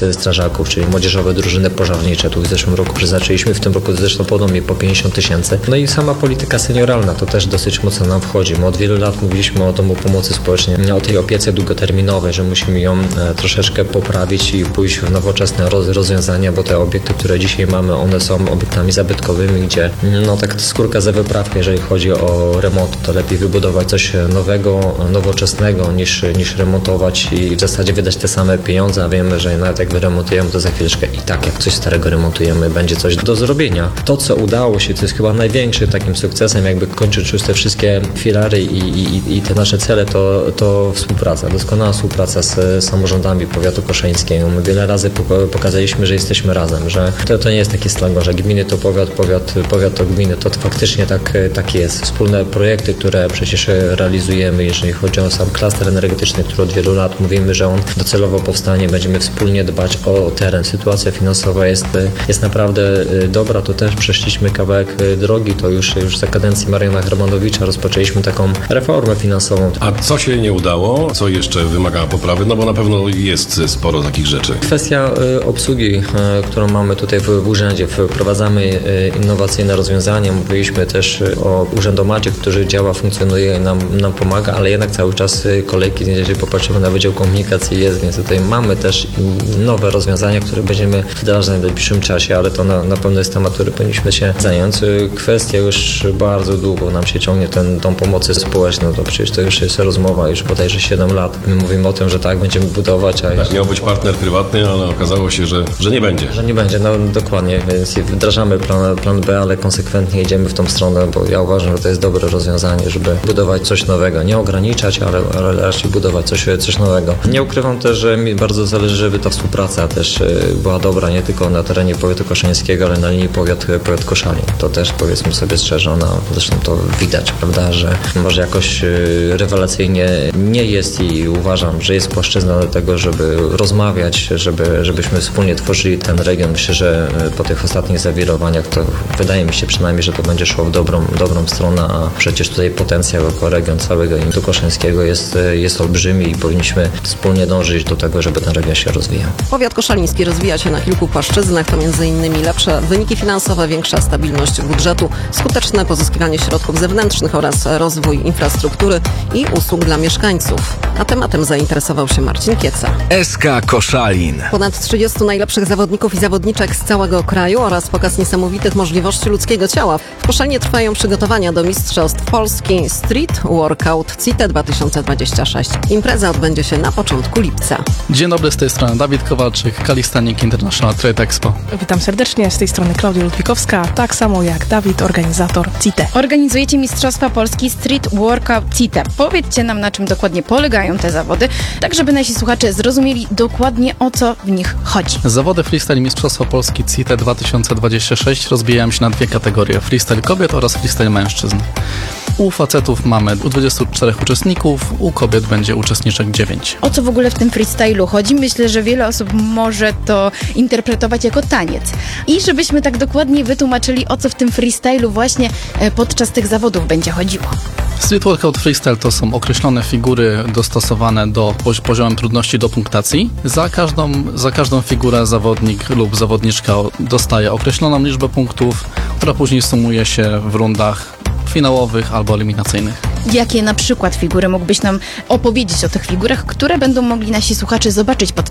strażaków, czyli młodzieżowe drużyny pożarnicze. Tu w zeszłym roku przeznaczyliśmy, w tym roku zresztą podobnie po 50 000. No i sama polityka senioralna to też dosyć mocno nam wchodzi. My od wielu lat mówiliśmy o domu pomocy społecznej, o tej opiece długoterminowej, że musimy ją troszeczkę poprawić i pójść w nowoczesne rozwiązania, bo te obiekty, które dzisiaj mamy, one są obiektami zabytkowymi, gdzie tak skórka za wyprawkę, jeżeli chodzi o remont, to lepiej wybudować coś nowego, nowoczesnego niż remontować i w zasadzie wydać te same pieniądze, a wiemy, że nawet jak wyremontujemy, to za chwileczkę i tak jak coś starego remontujemy, będzie coś do zrobienia. To, co udało się, to jest chyba największym takim sukcesem, jakby kończyć już te wszystkie filary i te nasze cele, to współpraca, doskonała współpraca z samorządami powiatu koszalińskiego. My wiele razy pokazaliśmy, że jesteśmy razem, że to nie jest takie slango, że gminy to powiat to gminy, to faktycznie tak jest. Wspólne projekty, które przecież realizujemy, jeżeli chodzi o sam klaster energetyczny, który od wielu lat mówimy, że on docelowo powstanie, będziemy wspólnie dbać o teren. Sytuacja finansowa jest naprawdę dobra, to też przeszliśmy kawałek drogi, to już za kadencji Mariana Hermanowicza rozpoczęliśmy taką reformę finansową. A co się nie udało? Co jeszcze wymaga poprawy? No bo na pewno jest sporo takich rzeczy. Kwestia obsługi, którą mamy tutaj w urzędzie. Wprowadzamy innowacyjne rozwiązania. Mówiliśmy też o urzędomacie, który działa, funkcjonuje i nam pomaga, ale jednak cały czas kolejki, jeżeli popatrzymy na Wydział Komunikacji jest, więc tutaj mamy też nowe rozwiązania, które będziemy wdrażać w najbliższym czasie, ale to na pewno jest temat, który powinniśmy się zająć. Kwestia już bardzo długo nam się ciągnie tą pomocy społeczną, to przecież to już jest rozmowa już bodajże 7 lat. My mówimy o tym, że tak, będziemy budować, Tak, miał być partner prywatny, ale okazało się, że nie będzie. Że nie będzie, no dokładnie, więc wdrażamy plan B, ale konsekwentnie idziemy w tą stronę, bo ja uważam, że to jest dobre rozwiązanie, żeby budować coś nowego. Nie ograniczać, ale raczej budować coś nowego. Nie ukrywam też, że mi bardzo zależy, żeby ta współpraca też była dobra, nie tylko na terenie powiatu koszalińskiego, ale na linii powiat Koszalin. To też powiedzmy sobie szczerze, zresztą to widać, prawda, że może jakoś rewelacyjnie nie jest i uważam, że jest płaszczyzna do tego, żeby rozmawiać, żebyśmy wspólnie tworzyli ten region. Myślę, że po tych ostatnich zawirowaniach to wydaje mi się przynajmniej, że to będzie szło w dobrą stronę, a przecież tutaj potencjał jako region całego Powiatu Koszalińskiego jest olbrzymi i powinniśmy wspólnie dążyć do tego, żeby ten region się rozwijał. Powiat koszaliński rozwija się na kilku płaszczyznach, to m.in. lepsze wyniki finansowe, większa stabilność budżetu, skuteczne pozyskiwanie środków zewnętrznych oraz rozwój infrastruktury i usług dla mieszkańców. A tematem zainteresował się Marcin Kieca. SK Koszalin. Ponad 30 najlepszych zawodników i zawodniczek z całego kraju oraz pokaz niesamowitych możliwości ludzkiego ciała. W Koszalinie trwają przygotowania do Mistrzostw Polski Street Workout CITE 2026. Impreza odbędzie się na początku lipca. Dzień dobry, z tej strony Dawid Kowalczyk, Calisthenics International Trade Expo. Witam serdecznie, z tej strony Klaudia Ludwikowska, tak samo jak Dawid, organizator CITE. Organizujecie Mistrzostwa Polski Street Workout CITE. Powiedzcie nam, na czym dokładnie polegają te zawody, tak żeby nasi słuchacze zrozumieli dokładnie, o co w nich chodzi. Zawody freestyle Mistrzostwa Polski CITE 2026 rozbijają się na dwie kategorie: freestyle kobiet oraz freestyle mężczyzn. U facetów mamy 24 uczestników, u kobiet będzie uczestniczek 9. O co w ogóle w tym freestylu chodzi? Myślę, że wiele osób może to interpretować jako taniec. I żebyśmy tak dokładnie wytłumaczyli, o co w tym freestylu właśnie podczas tych zawodów będzie chodziło. Street Workout Freestyle to są określone figury dostosowane do poziomem trudności do punktacji. Za każdą figurę zawodnik lub zawodniczka dostaje określoną liczbę punktów, która później sumuje się w rundach finałowych albo eliminacyjnych. Jakie na przykład figury mógłbyś nam opowiedzieć o tych figurach, które będą mogli nasi słuchacze zobaczyć